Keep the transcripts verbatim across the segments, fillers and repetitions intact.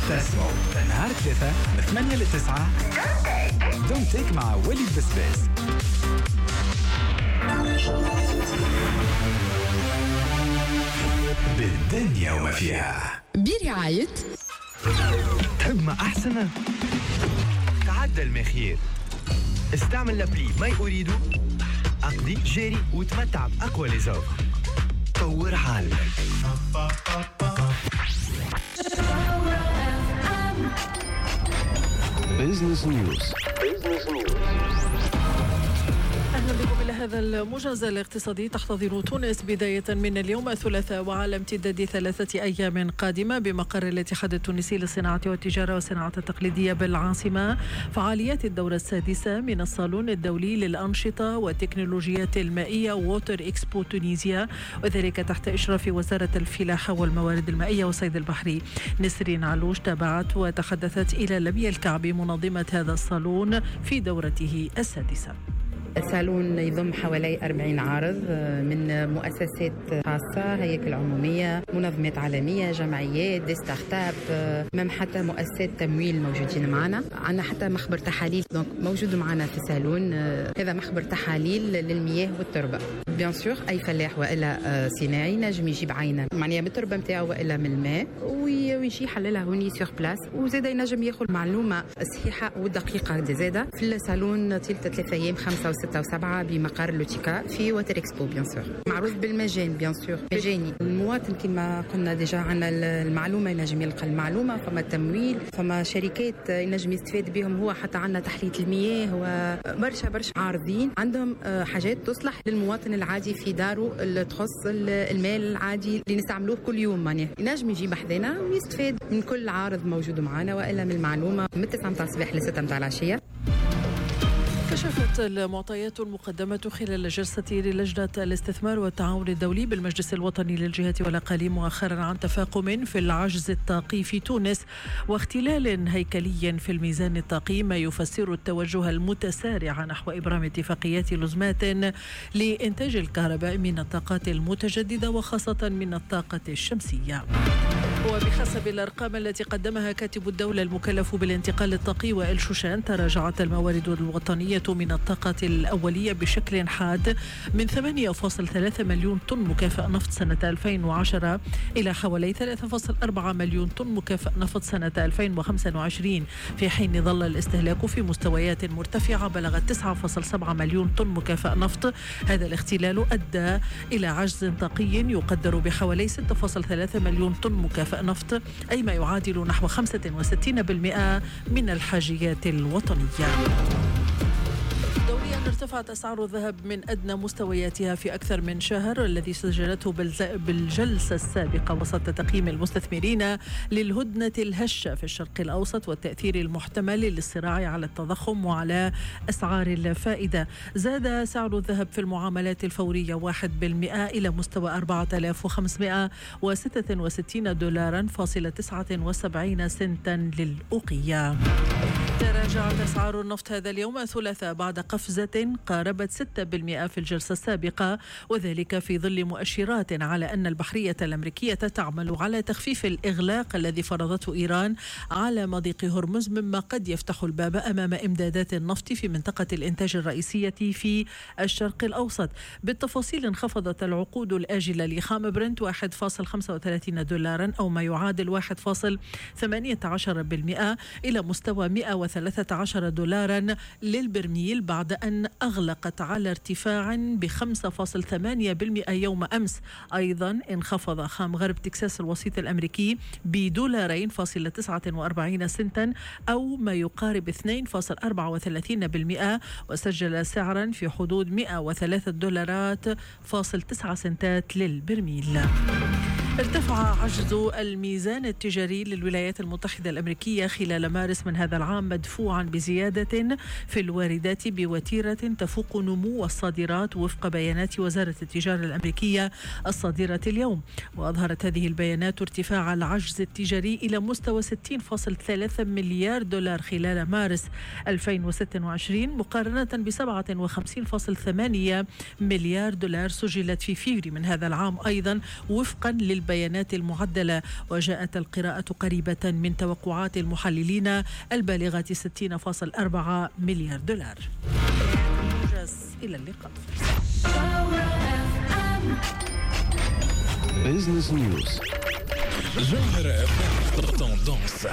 تسمو نهار ثلاثة من ثمانية لتسعة دونتك مع وليد بسباس. بالدنيا وما فيها برعاية. تحب ما أحسن؟ تعدى المخير، استعمل لابلي ماي أريدو، أقضي جاري وتمتع بأقوى ليزوف. طور حالك. بيزنس نيوز. بيزنس نيوز. أهلا بكم إلى هذا الموجز الاقتصادي. تحتضن تونس بداية من اليوم الثلاثاء وعلى امتداد ثلاثة أيام قادمة بمقر الاتحاد التونسي للصناعة والتجارة والصناعة التقليدية بالعاصمة فعاليات الدورة السادسة من الصالون الدولي للأنشطة والتكنولوجيات المائية ووتر إكسبو تونيزيا، وذلك تحت إشراف وزارة الفلاحة والموارد المائية والصيد البحري. نسرين علوش تابعت وتحدثت إلى لميا الكعبي منظمة هذا الصالون في دورته السادسة. الصالون يضم حوالي أربعين عارض من مؤسسات خاصة، هياكل عمومية، منظمات عالمية، جمعيات، دي ستارت اب، مم حتى مؤسسات تمويل موجودين معنا. عندنا حتى مخبر تحاليل دونك موجود معنا في الصالون. هذا مخبر تحاليل للمياه والتربة. بيان سور أي فلاح وإلا صناعي نجم يجيب عينة معناها من التربة نتاعو وإلا من الماء ويجي يحللها هوني سور بلاس، وزاد ينجم ياخذ معلومة صحيحة ودقيقة زادة في الصالون طيلة ثلاثة أيام خمسة وستة وسبعة بمقر لوتيكا في ووتر إكسبو. بيان سور معروف بالمجان، بيان سور مجاني. المواطن كما قلنا ديجا عنا المعلومة ينجم يلقى المعلومة، فما تمويل، فما شركات ينجم يستفاد بهم، هو حتى عنا تحلية المياه وبرشا برشا عارضين عندهم حاجات تصلح للمواطن العادي في داره اللي تخص المال العادي اللي نستعملوه كل يوم. معناه ينجم يجيب حدنا ويستفاد من كل عارض موجود معنا وإلا من المعلومة من تسعة متاع الصباح لستة متاع العشية. كشفت المعطيات المقدمة خلال جلسة لجنة الاستثمار والتعاون الدولي بالمجلس الوطني للجهات والأقاليم مؤخرا عن تفاقم في العجز الطاقي في تونس واختلال هيكلي في الميزان الطاقي، ما يفسر التوجه المتسارع نحو إبرام اتفاقيات لزمات لإنتاج الكهرباء من الطاقات المتجددة وخاصة من الطاقة الشمسية. وبحسب الأرقام التي قدمها كاتب الدولة المكلف بالانتقال الطاقي وائل شوشان، تراجعت الموارد الوطنية من الطاقة الأولية بشكل حاد من ثمانية فاصلة ثلاثة مليون طن مكافأة نفط سنة ألفين وعشرة إلى حوالي ثلاثة فاصلة أربعة مليون طن مكافأة نفط سنة ألفين وخمسة وعشرين، في حين ظل الاستهلاك في مستويات مرتفعة بلغت تسعة فاصلة سبعة مليون طن مكافأة نفط. هذا الاختلال أدى إلى عجز طاقي يقدر بحوالي ستة فاصلة ثلاثة مليون طن مكافأة نفط، أي ما يعادل نحو خمسة وستين بالمئة من الحاجيات الوطنية. دوليا ارتفعت أسعار الذهب من أدنى مستوياتها في أكثر من شهر، الذي سجلته بالجلسة السابقة وسط تقييم المستثمرين للهدنة الهشة في الشرق الأوسط والتأثير المحتمل للصراع على التضخم وعلى أسعار الفائدة. زاد سعر الذهب في المعاملات الفورية واحد بالمئة إلى مستوى أربعة آلاف وخمسمائة وستة وستين دولارا فاصلة تسعة وسبعين سنتا للأوقية. تراجعت أسعار النفط هذا اليوم الثلاثاء بعد قفزة قاربت ستة بالمئة في الجلسة السابقة، وذلك في ظل مؤشرات على أن البحرية الأمريكية تعمل على تخفيف الإغلاق الذي فرضته إيران على مضيق هرمز، مما قد يفتح الباب أمام إمدادات النفط في منطقة الإنتاج الرئيسية في الشرق الأوسط. بالتفاصيل، انخفضت العقود الآجلة لخام برنت واحد فاصلة خمسة وثلاثين دولارا أو ما يعادل واحد فاصلة ثمانية عشر بالمئة إلى مستوى مئة وثلاثة عشر دولارا للبرميل، بعد أن أغلقت على ارتفاع بخمسة فاصلة ثمانية بالمئة يوم أمس. أيضا انخفض خام غرب تكساس الوسيط الأمريكي بدولارين فاصلة تسعة وأربعين سنتا أو ما يقارب اثنين فاصلة أربعة وثلاثين بالمئة، وسجل سعرا في حدود مئة وثلاثة دولارات فاصل تسعة سنتات للبرميل. ارتفع عجز الميزان التجاري للولايات المتحدة الأمريكية خلال مارس من هذا العام، مدفوعا بزيادة في الواردات بوتيرة تفوق نمو الصادرات وفق بيانات وزارة التجارة الأمريكية الصادرة اليوم. وأظهرت هذه البيانات ارتفاع العجز التجاري إلى مستوى ستين فاصلة ثلاثة مليار دولار خلال مارس ألفين وستة وعشرين مقارنة ب سبعة وخمسين فاصلة ثمانية مليار دولار سجلت في فيفري من هذا العام، أيضا وفقا للبيانات البيانات المعدلة، وجاءت القراءة قريبة من توقعات المحللين البالغة ستين فاصلة أربعة مليار دولار. إلى اللقاء. Business News. جوهرة تندونس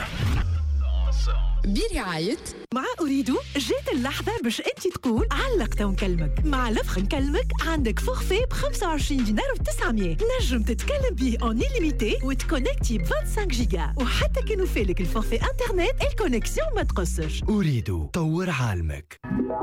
برعاية مع أريدو. جات اللحظة باش أنت تقول علقت ونكلمك. مع لفخ نكلمك عندك فورفي ب خمسة وعشرين دينار و تسعمية، نجم تتكلم به اون إليميتي وتكونكتي ب خمسة وعشرين جيجا، وحتى كي نوفيلك الفورفي انترنت الكونيكسيون ما تقصش. أريدو طور عالمك.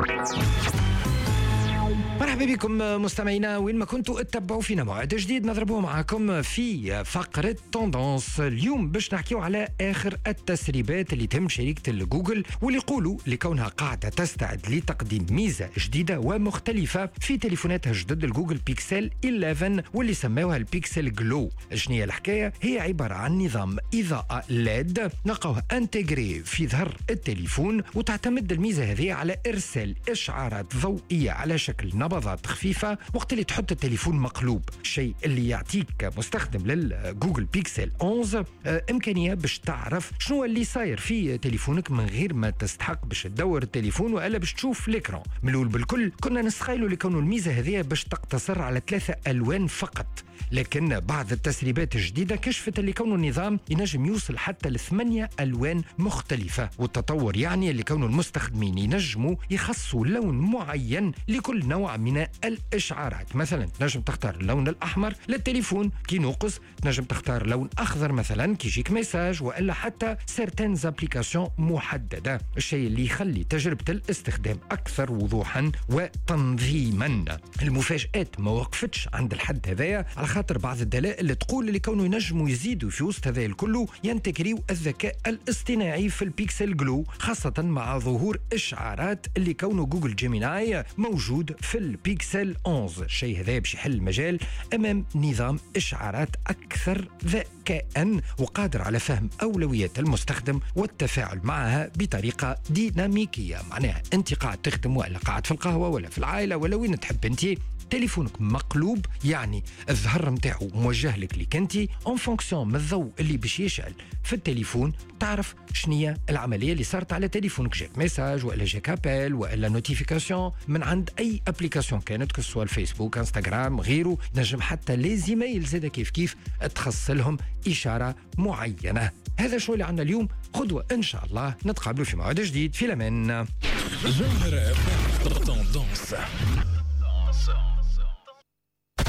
مرحبا بكم مستمعينا وين ما كنتوا اتبعوا فينا موعد جديد نضربوه معاكم في فقرة توندونس. اليوم باش نحكيو على آخر التسريبات اللي تم شركة جوجل، واللي يقولوا لكونها قاعدة تستعد لتقديم ميزة جديدة ومختلفة في تليفوناتها الجدد الجوجل بيكسل إحدى عشر واللي سموها البيكسل جلو. شنية الحكاية؟ هي عبارة عن نظام إضاءة ليد نلقاوه انتجري في ظهر التليفون، وتعتمد الميزة هذه على إرسال إشعارات ضوئية على شكل نبضات خفيفة وقت اللي تحط التليفون مقلوب، الشيء اللي يعطيك كمستخدم للجوجل بيكسل إحدى عشر إمكانية باش تعرف شنو اللي صاير في تليفونك من غير ما تستحق باش تدور التليفون وإلا باش تشوف الإكران. من الأول بالكل كنا نستخيلوا لكون الميزة هذه باش تقتصر على ثلاثة ألوان فقط، لكن بعض التسريبات الجديدة كشفت اللي كونه النظام ينجم يوصل حتى لثمانية ألوان مختلفة، والتطور يعني اللي كونه المستخدمين ينجموا يخصوا لون معين لكل نوع من الإشعارات. مثلا تنجم تختار اللون الأحمر للتليفون كي نوقز، تنجم تختار لون أخضر مثلا كي يجيك ميساج، وإلا حتى سيرتين زابليكاسيون محددة، الشيء اللي يخلي تجربة الاستخدام أكثر وضوحا وتنظيما. المفاجآت ما وقفتش عند الحد هذايا، على خاطر بعض الدلائل اللي تقول اللي كانوا ينجموا يزيدوا في وسط هذا الكل ينتكريوا الذكاء الاصطناعي في البيكسل جلو، خاصة مع ظهور إشعارات اللي كونه جوجل جيميناي موجود في البيكسل إحدى عشر. الشيء هذا باش يحل المجال أمام نظام إشعارات أكثر ذكاء وقادر على فهم أولويات المستخدم والتفاعل معها بطريقة ديناميكية. معناها أنت قاعد تخدم ولا قاعد في القهوة ولا في العائلة ولا وين تحب أنت، تليفونك مقلوب يعني الظهر متاعه موجه لك ليك انت اون فونكسيون من الضوء اللي باش يشعل في التليفون، تعرف شنية العمليه اللي صارت على تليفونك، جاك ميساج ولا جاك ابل ولا نوتيفيكاسيون من عند اي ابليكاسيون كانت، كسوا الفيسبوك انستغرام غيره، نجم حتى لي زيميل زاد كيف كيف تخص لهم اشاره معينه. هذا شو اللي عندنا اليوم، غدوه ان شاء الله نتقابلوا في موعد جديد. في الامان. جوهرة تندونس.